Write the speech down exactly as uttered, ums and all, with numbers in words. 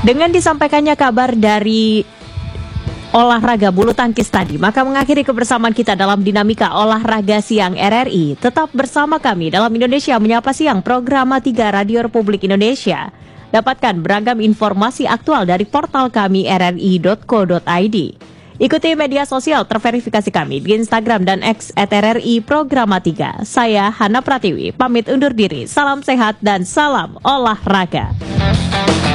Dengan disampaikannya kabar dari olahraga bulu tangkis tadi, maka mengakhiri kebersamaan kita dalam dinamika olahraga siang R R I. Tetap bersama kami dalam Indonesia Menyapa Siang, program tiga Radio Republik Indonesia. Dapatkan beragam informasi aktual dari portal kami r r i dot co dot i d. Ikuti media sosial terverifikasi kami di Instagram dan X at R R I Programa tiga. Saya Hana Pratiwi, pamit undur diri. Salam sehat dan salam olahraga.